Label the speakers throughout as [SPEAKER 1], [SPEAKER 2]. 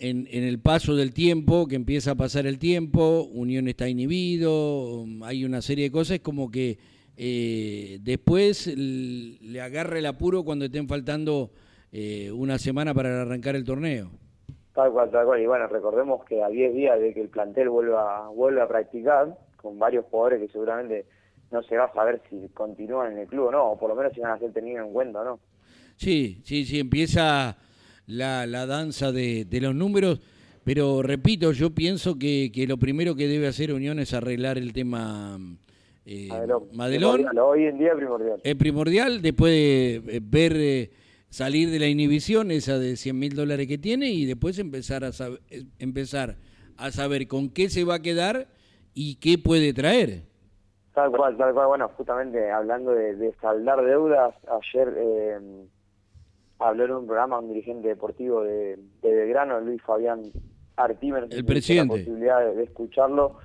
[SPEAKER 1] en el paso del tiempo, que empieza a pasar el tiempo, Unión está inhibido, hay una serie de cosas, como que después le agarra el apuro cuando estén faltando una semana para arrancar el torneo.
[SPEAKER 2] Tal cual, tal cual. Y bueno, recordemos que a 10 días de que el plantel vuelva a practicar, con varios jugadores que seguramente no se va a saber si continúan en el club o no, o por lo menos si van a ser tenidos en cuenta o no.
[SPEAKER 1] Sí, sí, sí, empieza la danza de los números, pero repito, yo pienso que lo primero que debe hacer Unión es arreglar el tema Madelón.
[SPEAKER 2] Primordial, hoy en día primordial.
[SPEAKER 1] Es primordial, después de ver salir de la inhibición esa de $100.000 que tiene y después empezar a saber con qué se va a quedar y qué puede traer.
[SPEAKER 2] Tal cual, tal cual. Bueno, justamente hablando de saldar deudas, ayer habló en un programa un dirigente deportivo de Belgrano, Luis Fabián Artime, no sé
[SPEAKER 1] El
[SPEAKER 2] si tuve la
[SPEAKER 1] presidente.
[SPEAKER 2] posibilidad de escucharlo.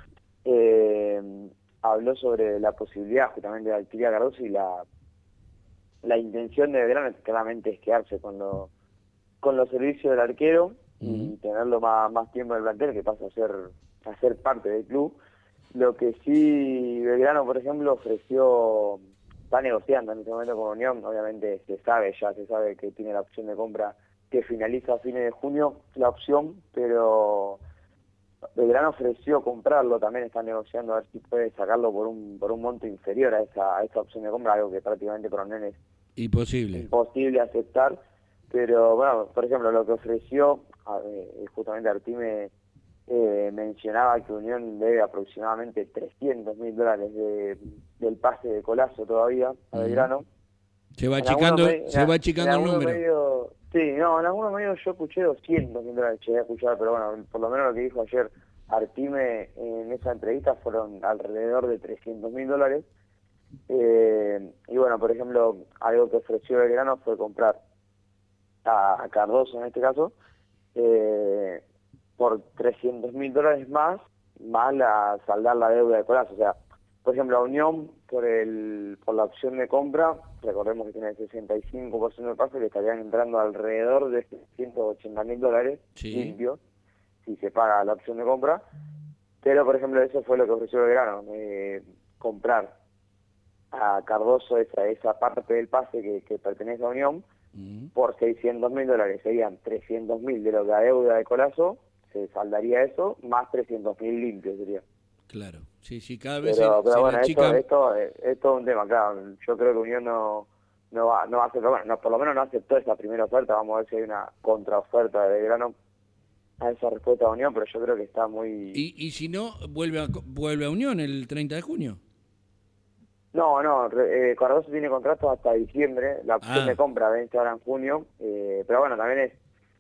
[SPEAKER 2] Habló sobre la posibilidad justamente de adquirir a Cardoso y la intención de Belgrano claramente es quedarse con los servicios del arquero y tenerlo más tiempo en el plantel, que pasa a ser parte del club. Lo que sí Belgrano, por ejemplo, está negociando en este momento con Unión, obviamente se sabe que tiene la opción de compra que finaliza a fines de junio, la opción, pero Belgrano ofreció comprarlo, también está negociando a ver si puede sacarlo por un monto inferior a esa opción de compra, algo que prácticamente para Unión es
[SPEAKER 1] Imposible.
[SPEAKER 2] imposible aceptar, pero bueno, por ejemplo, lo que ofreció, justamente Artime mencionaba que Unión debe aproximadamente $300.000 del pase de Colazo todavía a Belgrano.
[SPEAKER 1] Se va achicando el
[SPEAKER 2] algunos
[SPEAKER 1] número.
[SPEAKER 2] medios, sí, no, en algunos medios yo escuché $200.000, llegué a escuchar, pero bueno, por lo menos lo que dijo ayer Artime en esa entrevista fueron alrededor de $300.000. Y bueno, por ejemplo, algo que ofreció Belgrano fue comprar a Cardoso en este caso, por $300.000 más saldar la deuda de Colazo. O sea, por ejemplo, a Unión, por la opción de compra, recordemos que tiene el 65% de pase, le estarían entrando alrededor de $180.000 limpios, si se paga la opción de compra. Pero, por ejemplo, eso fue lo que ofreció Belgrano, comprar a Cardoso esa parte del pase que pertenece a Unión, por $600.000, serían $300.000 de lo que la deuda de Colazo, se saldaría eso, más $300.000 limpios sería.
[SPEAKER 1] Claro, sí, cada vez
[SPEAKER 2] Pero
[SPEAKER 1] se
[SPEAKER 2] bueno,
[SPEAKER 1] le achica.
[SPEAKER 2] esto es todo un tema, claro. Yo creo que Unión no va a aceptar, bueno, por lo menos no aceptó esa primera oferta, vamos a ver si hay una contraoferta de Belgrano a esa respuesta de Unión, pero yo creo que está muy...
[SPEAKER 1] Y si no, vuelve a Unión el 30 de junio.
[SPEAKER 2] No, Cardoso tiene contrato hasta diciembre, la opción de compra vence ahora en junio, pero bueno, también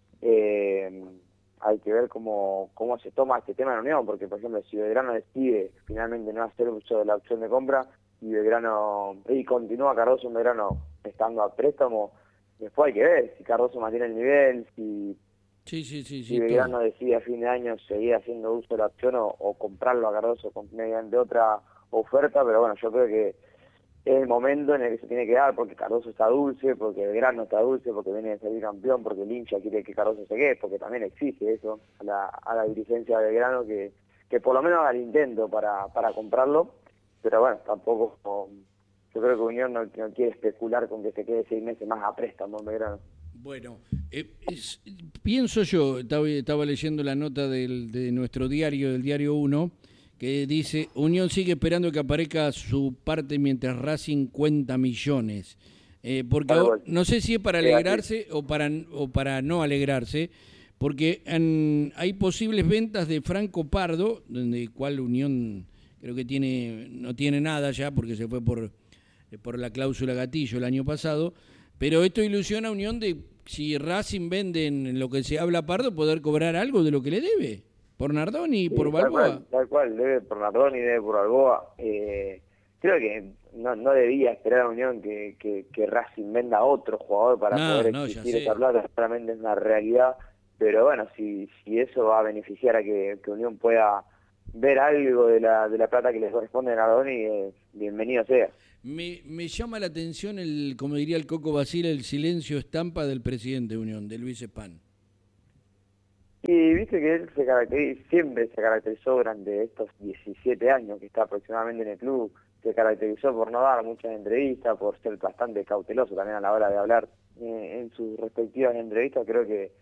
[SPEAKER 2] hay que ver cómo se toma este tema en la Unión, porque por ejemplo si Belgrano decide finalmente no hacer uso de la opción de compra y continúa Cardoso en Belgrano estando a préstamo, después hay que ver si Cardoso mantiene el nivel, si Belgrano decide a fin de año seguir haciendo uso de la opción o comprarlo a Cardoso mediante otra oferta, pero bueno, yo creo que es el momento en el que se tiene que dar, porque Cardoso está dulce, porque Belgrano está dulce, porque viene de salir campeón, porque el hincha quiere que Cardoso se quede, porque también exige eso a la dirigencia de Belgrano, que por lo menos haga el intento para comprarlo, pero bueno, tampoco, yo creo que Unión no quiere especular con que se quede 6 meses más a préstamo en Belgrano.
[SPEAKER 1] Bueno, pienso yo, estaba leyendo la nota de nuestro diario, del Diario 1, que dice, Unión sigue esperando que aparezca su parte mientras Racing cuenta millones. Porque no sé si es para alegrarse o para no alegrarse, porque hay posibles ventas de Franco Pardo, donde cual Unión creo que no tiene nada ya, porque se fue por la cláusula gatillo el año pasado, pero esto ilusiona a Unión de si Racing vende en lo que se habla Pardo, poder cobrar algo de lo que le debe. Por Nardoni y por Balboa.
[SPEAKER 2] Tal cual, debe por Nardoni, debe por Balboa. Creo que no debía esperar a Unión que Racing venda a otro jugador para poder exigir esa plata, claramente es una realidad, pero bueno, si eso va a beneficiar a que Unión pueda ver algo de la plata que les corresponde a Nardoni, bienvenido sea.
[SPEAKER 1] Me llama la atención, como diría el Coco Basile, el silencio estampa del presidente de Unión, de Luis Espán.
[SPEAKER 2] Y viste que él siempre se caracterizó durante estos 17 años que está aproximadamente en el club, se caracterizó por no dar muchas entrevistas, por ser bastante cauteloso también a la hora de hablar en sus respectivas entrevistas. Creo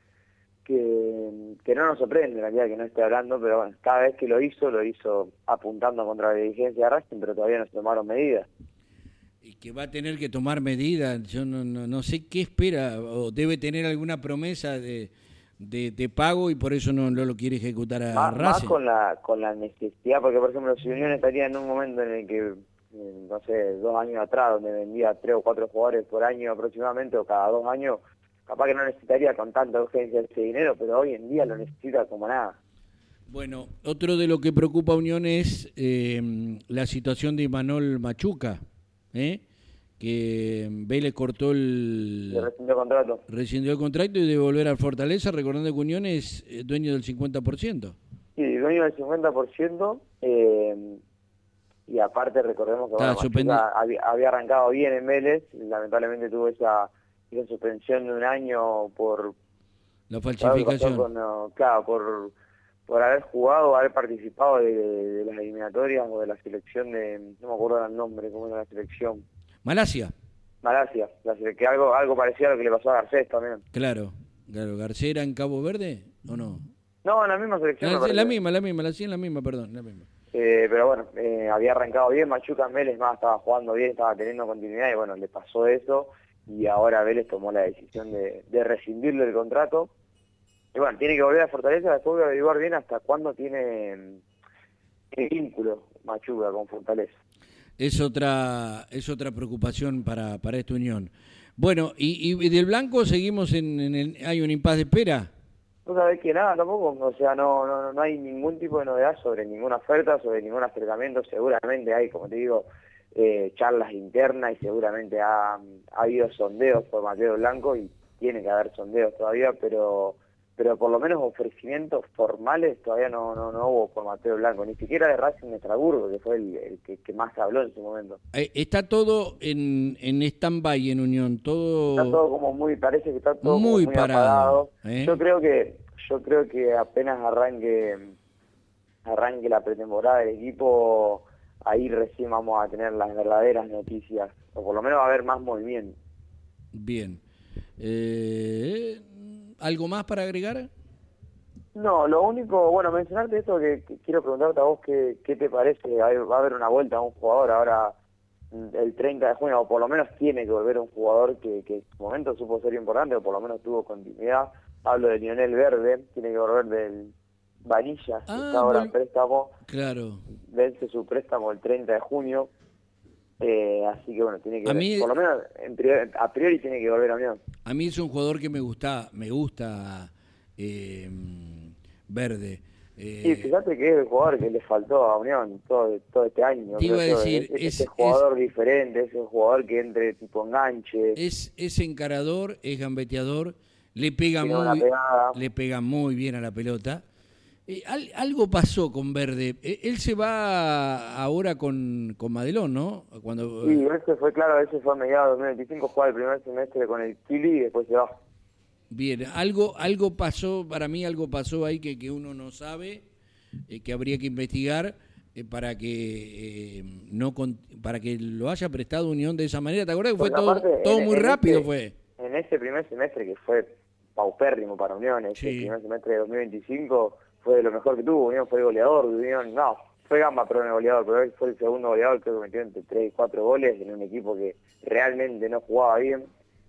[SPEAKER 2] que no nos sorprende en realidad que no esté hablando, pero bueno, cada vez que lo hizo apuntando contra la dirigencia de Racing, pero todavía no se tomaron medidas.
[SPEAKER 1] Y que va a tener que tomar medidas, yo no sé qué espera, o debe tener alguna promesa de pago y por eso no lo quiere ejecutar a
[SPEAKER 2] Más
[SPEAKER 1] Racing.
[SPEAKER 2] con la necesidad, porque por ejemplo si Unión estaría en un momento en el que, no sé, 2 años atrás, donde vendía 3 o 4 jugadores por año aproximadamente, o cada 2 años, capaz que no necesitaría con tanta urgencia ese dinero, pero hoy en día lo necesita como nada.
[SPEAKER 1] Bueno, otro de lo que preocupa a Unión es la situación de Imanol Machuca, que Vélez cortó
[SPEAKER 2] Le rescindió contrato.
[SPEAKER 1] rescindió el contrato y debe volver al Fortaleza, recordando que Unión es dueño del 50%.
[SPEAKER 2] Sí, dueño del 50%, y aparte recordemos que
[SPEAKER 1] Estaba
[SPEAKER 2] bueno, Machuca había arrancado bien en Vélez, lamentablemente tuvo esa suspensión de un año por
[SPEAKER 1] La
[SPEAKER 2] algo que pasó
[SPEAKER 1] falsificación.
[SPEAKER 2] claro, por haber jugado, haber participado de las eliminatorias o de la selección no me acuerdo el nombre, cómo era la selección.
[SPEAKER 1] Malasia,
[SPEAKER 2] Malasia, que algo parecía a lo que le pasó a Garcés también.
[SPEAKER 1] claro. ¿Garcera en Cabo Verde o no?
[SPEAKER 2] No, en la misma selección me parece.
[SPEAKER 1] La misma, la sí, la misma, perdón, la misma.
[SPEAKER 2] Pero bueno, había arrancado bien, Machuca en Vélez más estaba jugando bien, estaba teniendo continuidad y bueno, le pasó eso y ahora Vélez tomó la decisión de rescindirle el contrato. Y bueno, tiene que volver a Fortaleza, después voy a averiguar bien hasta cuándo tiene vínculo Machuca con Fortaleza.
[SPEAKER 1] Es otra preocupación para esta Unión. Bueno, y del Blanco seguimos hay un impas de espera.
[SPEAKER 2] No sabés que nada tampoco, o sea, no hay ningún tipo de novedad sobre ninguna oferta, sobre ningún acercamiento. Seguramente hay, como te digo, charlas internas y seguramente ha habido sondeos por Mateo Blanco y tiene que haber sondeos todavía, pero por lo menos ofrecimientos formales todavía no hubo por Mateo Blanco, ni siquiera de Racing de Estrasburgo, que fue el que más habló en su momento.
[SPEAKER 1] Está todo en stand-by en Unión,
[SPEAKER 2] Está todo como parece que está todo como
[SPEAKER 1] muy
[SPEAKER 2] muy
[SPEAKER 1] parado.
[SPEAKER 2] apagado. Yo creo que apenas arranque la pretemporada del equipo, ahí recién vamos a tener las verdaderas noticias, o por lo menos va a haber más movimiento.
[SPEAKER 1] Bien. ¿Algo más para agregar?
[SPEAKER 2] No, lo único, bueno, mencionarte esto que quiero preguntarte a vos, ¿qué te parece? Va a haber una vuelta a un jugador ahora el 30 de junio, o por lo menos tiene que volver un jugador que en su momento supo ser importante, o por lo menos tuvo continuidad. Hablo de Lionel Verde, tiene que volver del Vanilla, que está ahora en préstamo.
[SPEAKER 1] Claro.
[SPEAKER 2] Vence su préstamo el 30 de junio. Así que bueno, tiene que, por lo menos a priori tiene que volver a Unión.
[SPEAKER 1] A mí es un jugador que me gusta Verde.
[SPEAKER 2] Sí, fíjate que es el jugador que le faltó a Unión todo este año.
[SPEAKER 1] Te iba a decir,
[SPEAKER 2] ese jugador diferente, ese jugador que entre tipo enganche.
[SPEAKER 1] Es encarador, es gambeteador, le pega muy bien a la pelota. Algo pasó con Verde. Él se va ahora con Madelón, ¿no?
[SPEAKER 2] Sí, ese fue a mediados de 2025, juega el primer semestre con el Kili y después se va.
[SPEAKER 1] Bien, algo pasó, para mí algo pasó ahí que uno no sabe, que habría que investigar para que para que lo haya prestado Unión de esa manera. ¿Te acuerdas que fue todo muy rápido?
[SPEAKER 2] En ese primer semestre que fue paupérrimo para Unión, el primer semestre de 2025 fue de lo mejor que tuvo. Unión fue el goleador de Unión, no, fue Gamba, pero no el goleador, pero él fue el segundo goleador, creo que metió entre 3 y 4 goles en un equipo que realmente no jugaba bien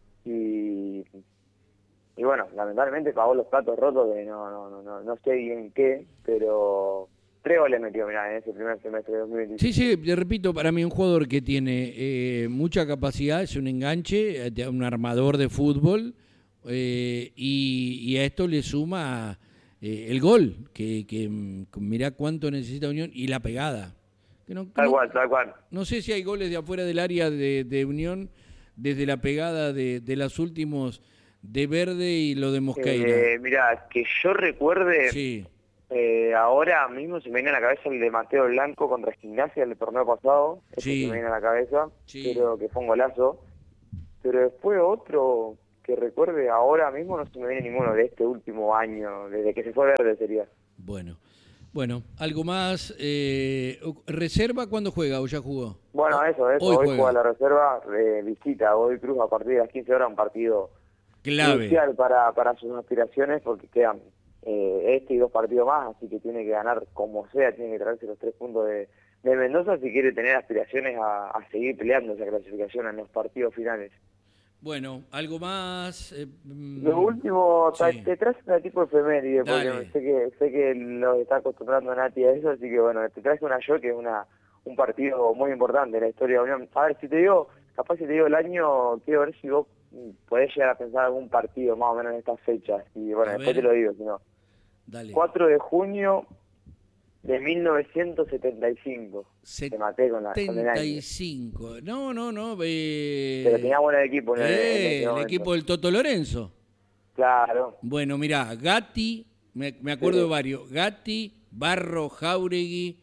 [SPEAKER 2] y bueno, lamentablemente pagó los platos rotos de no sé bien qué, pero 3 goles metió, mirá, en ese primer semestre de 2025.
[SPEAKER 1] Sí, te repito, para mí un jugador que tiene mucha capacidad, es un enganche, un armador de fútbol, y a esto le suma el gol, que mirá cuánto necesita Unión, y la pegada.
[SPEAKER 2] Tal cual.
[SPEAKER 1] No sé si hay goles de afuera del área de Unión, desde la pegada de los últimos de Verde y lo de Mosqueira.
[SPEAKER 2] Mirá, que yo recuerde,
[SPEAKER 1] sí.
[SPEAKER 2] Ahora mismo se me viene a la cabeza el de Mateo Blanco contra Gimnasia del torneo pasado, ese se me viene a la cabeza, creo que fue un golazo, pero después otro que recuerde ahora mismo no se me viene ninguno de este último año, desde que se fue Verde sería.
[SPEAKER 1] Bueno, ¿algo más? ¿Reserva cuándo juega o ya jugó?
[SPEAKER 2] Bueno, eso, hoy juega la reserva, visita Godoy Cruz a partir de las 15 horas, un partido
[SPEAKER 1] clave,
[SPEAKER 2] crucial para sus aspiraciones, porque quedan este y 2 partidos más, así que tiene que ganar como sea, tiene que traerse los 3 puntos de Mendoza si quiere tener aspiraciones a seguir peleando esa clasificación en los partidos finales.
[SPEAKER 1] Bueno, ¿algo más?
[SPEAKER 2] Lo último,
[SPEAKER 1] sí.
[SPEAKER 2] te traes un tipo de efeméride, porque sé que lo está acostumbrando Nati a eso, así que bueno, te traes una yo que es un partido muy importante en la historia de Unión. A ver, si te digo, capaz si te digo el año, quiero ver si vos podés llegar a pensar algún partido más o menos en estas fechas, y bueno, después te lo digo, si no.
[SPEAKER 1] Dale.
[SPEAKER 2] 4 de junio de 1975. Te maté con el año.
[SPEAKER 1] 75. No.
[SPEAKER 2] Pero tenía buen equipo.
[SPEAKER 1] El equipo del Toto Lorenzo.
[SPEAKER 2] Claro.
[SPEAKER 1] Bueno, mirá, Gatti, me acuerdo de varios. Gatti, Barro, Jáuregui.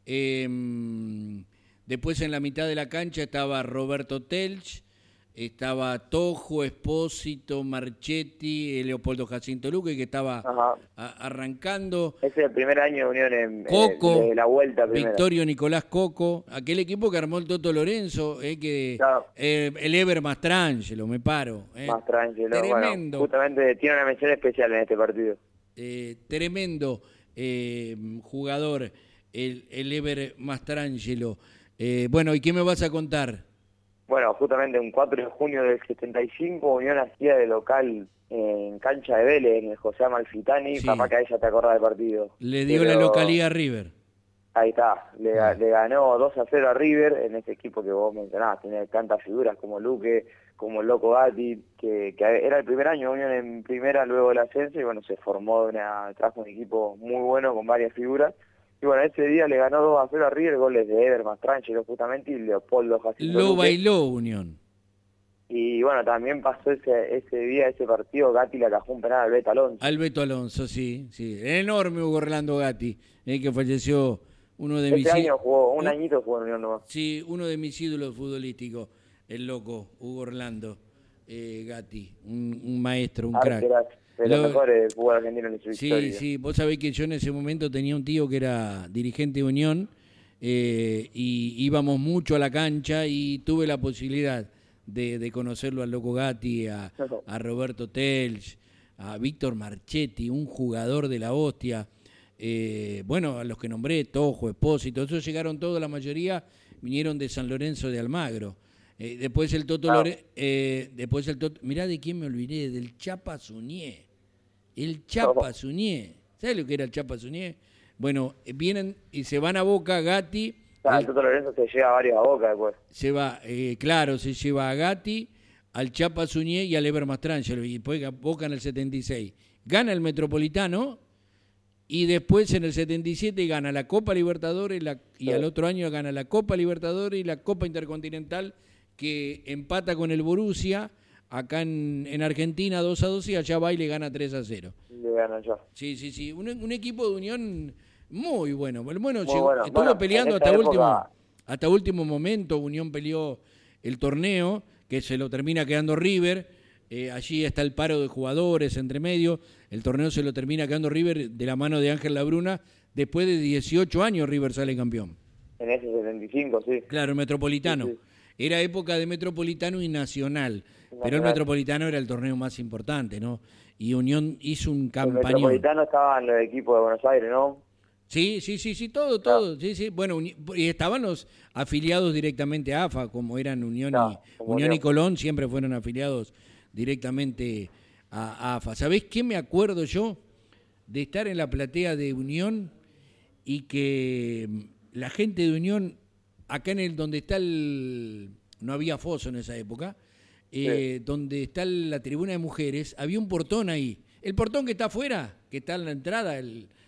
[SPEAKER 1] Después en la mitad de la cancha estaba Roberto Telch. Estaba Tojo, Espósito, Marchetti, Leopoldo Jacinto Luque, que estaba arrancando.
[SPEAKER 2] Ese es el primer año de Unión
[SPEAKER 1] Coco,
[SPEAKER 2] de la vuelta primera.
[SPEAKER 1] Victorio Nicolás Coco, aquel equipo que armó el Toto Lorenzo, claro. El Ever Mastrangelo, me paro.
[SPEAKER 2] Mastrangelo,
[SPEAKER 1] tremendo.
[SPEAKER 2] Bueno, justamente tiene una mención especial en este partido.
[SPEAKER 1] Tremendo jugador, el Ever Mastrangelo. Bueno, ¿y qué me vas a contar?
[SPEAKER 2] Bueno, justamente un 4 de junio del 75, Unión hacía de local en cancha de Vélez, en el José Amalfitani, sí. Capaz que ahí ya te acordás del partido.
[SPEAKER 1] Le dio la localía a River.
[SPEAKER 2] Ahí está, le ganó 2-0 a River, en ese equipo que vos mencionabas, tenía tantas figuras como Luque, como el Loco Gatti, que era el primer año Unión en primera, luego del ascenso, y bueno, se formó trajo un equipo muy bueno con varias figuras. Y bueno, ese día le ganó 2-0 a River, goles de Ever Mastrangelo justamente y Leopoldo Jacinto
[SPEAKER 1] Lo
[SPEAKER 2] Luque.
[SPEAKER 1] bailó Unión.
[SPEAKER 2] Y bueno, también pasó ese día, ese partido, Gatti le atajó un penal al Beto Alonso.
[SPEAKER 1] Al Beto Alonso, sí. Enorme Hugo Orlando Gatti, que falleció uno de mis...
[SPEAKER 2] año jugó, un añito jugó en Unión nomás.
[SPEAKER 1] Sí, uno de mis ídolos futbolísticos, el loco, Hugo Orlando Gatti, un maestro, un crack.
[SPEAKER 2] De los mejores jugadores argentinos en su historia.
[SPEAKER 1] Sí, vos sabés que yo en ese momento tenía un tío que era dirigente de Unión y íbamos mucho a la cancha y tuve la posibilidad de conocerlo al Loco Gatti, a Roberto Telch, a Víctor Marchetti, un jugador de la hostia. Bueno, a los que nombré, Tojo, Espósito, esos llegaron todos, la mayoría vinieron de San Lorenzo de Almagro. Después el Toto mirá de quién me olvidé, del Chapa Suñé. El Chapa Suñé. ¿Sabes lo que era el Chapa Suñé? Bueno, vienen y se van a Boca, Gatti.
[SPEAKER 2] El Toto Lorenzo se lleva a varios a Boca después.
[SPEAKER 1] Se va, claro, se lleva a Gatti, al Chapa Suñé y al Ever Mastrangelo. Y después Boca en el 76. Gana el Metropolitano y después en el 77 gana la Copa Libertadores y al otro año gana la Copa Libertadores y la Copa Intercontinental, que empata con el Borussia acá en Argentina 2-2 y allá va y le gana 3-0.
[SPEAKER 2] Le gana ya.
[SPEAKER 1] Sí. Un equipo de Unión muy bueno. Bueno,
[SPEAKER 2] estuvo
[SPEAKER 1] peleando hasta último momento. Unión peleó el torneo, que se lo termina quedando River. Allí está el paro de jugadores entre medio. El torneo se lo termina quedando River de la mano de Ángel Labruna. Después de 18 años River sale campeón.
[SPEAKER 2] En ese 75, sí.
[SPEAKER 1] Claro, el Metropolitano. Sí. Era época de Metropolitano y Nacional, pero el Metropolitano era el torneo más importante, ¿no? Y Unión hizo un campañón. El
[SPEAKER 2] Metropolitano estaba en los equipos de Buenos Aires, ¿no?
[SPEAKER 1] Sí, todo. Claro. Sí. Bueno, y estaban los afiliados directamente a AFA, como eran Unión y Colón, siempre fueron afiliados directamente a AFA. ¿Sabés qué me acuerdo yo? De estar en la platea de Unión y que la gente de Unión, acá donde está no había foso en esa época, donde está la tribuna de mujeres, había un portón ahí. El portón que está afuera, que está en la entrada,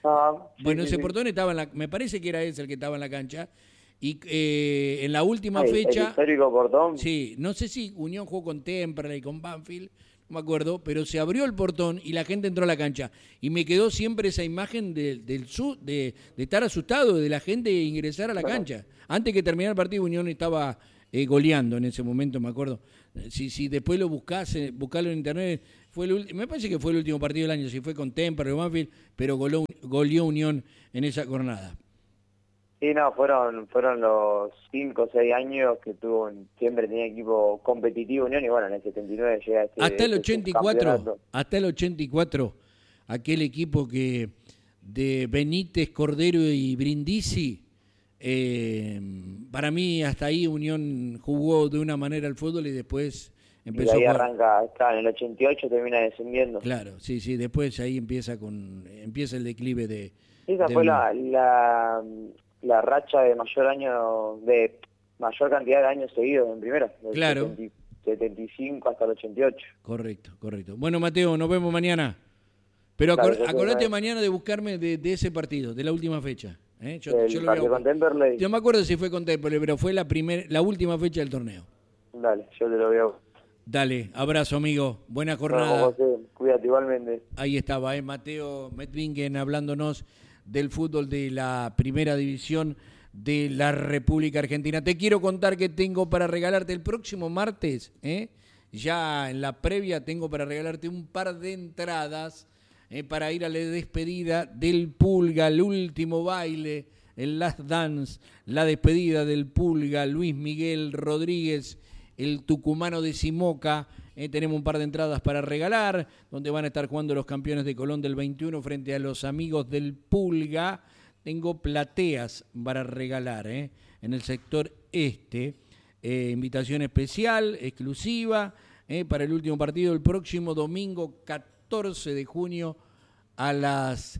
[SPEAKER 1] ese portón estaba me parece que era ese el que estaba en la cancha, y en la última fecha...
[SPEAKER 2] El histórico portón.
[SPEAKER 1] Sí, no sé si Unión jugó con Temperley, con Banfield, no me acuerdo, pero se abrió el portón y la gente entró a la cancha. Y me quedó siempre esa imagen de estar asustado, de la gente ingresar a la cancha. Antes que terminara el partido, Unión estaba goleando en ese momento, me acuerdo, Si después lo buscás, buscalo en internet, me parece que fue el último partido del año, si fue con Temperley o Banfield, pero goleó Unión en esa jornada.
[SPEAKER 2] Sí, no, fueron los 5 o 6 años que siempre tenía equipo competitivo Unión, y bueno, en el 79 llega
[SPEAKER 1] hasta el 84, aquel equipo que de Benítez, Cordero y Brindisi, para mí hasta ahí Unión jugó de una manera el fútbol y después empezó
[SPEAKER 2] y ahí arranca, en el 88 termina descendiendo.
[SPEAKER 1] Claro, sí, después ahí empieza el declive de...
[SPEAKER 2] Esa fue la racha de mayor cantidad de años seguidos en primera, del
[SPEAKER 1] claro.
[SPEAKER 2] 75 hasta el 88.
[SPEAKER 1] Correcto. Bueno, Mateo, nos vemos mañana. Pero acordate mañana de buscarme de ese partido, de la última fecha. Yo lo
[SPEAKER 2] con Temperley.
[SPEAKER 1] Yo me acuerdo si fue con Temperley, pero fue la última fecha del torneo.
[SPEAKER 2] Dale, yo te lo veo.
[SPEAKER 1] Dale, abrazo, amigo. Buena jornada.
[SPEAKER 2] No, José, cuídate igualmente.
[SPEAKER 1] Ahí estaba, Mateo Medvingen hablándonos del fútbol de la primera división de la República Argentina. Te quiero contar que tengo para regalarte el próximo martes, ya en la previa tengo para regalarte un par de entradas para ir a la despedida del Pulga, el último baile, el Last Dance, la despedida del Pulga, Luis Miguel Rodríguez, el tucumano de Simoca. Tenemos un par de entradas para regalar, donde van a estar jugando los campeones de Colón del 21 frente a los amigos del Pulga. Tengo plateas para regalar en el sector este. Invitación especial, exclusiva, para el último partido el próximo domingo 14 de junio a las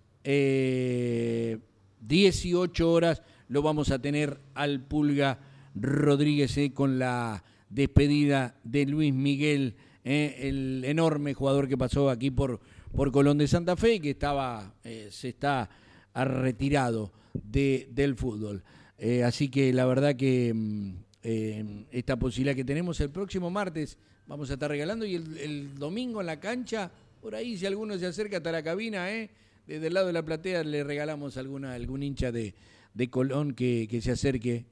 [SPEAKER 1] 18 horas. Lo vamos a tener al Pulga Rodríguez con la despedida de Luis Miguel, el enorme jugador que pasó aquí por Colón de Santa Fe y que se está retirado del fútbol. Así que la verdad que esta posibilidad que tenemos el próximo martes vamos a estar regalando, y el domingo en la cancha, por ahí si alguno se acerca hasta la cabina, desde el lado de la platea le regalamos algún hincha de Colón que se acerque,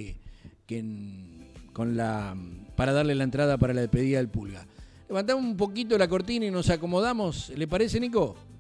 [SPEAKER 1] para darle la entrada para la despedida del Pulga. Levantamos un poquito la cortina y nos acomodamos. ¿Le parece, Nico?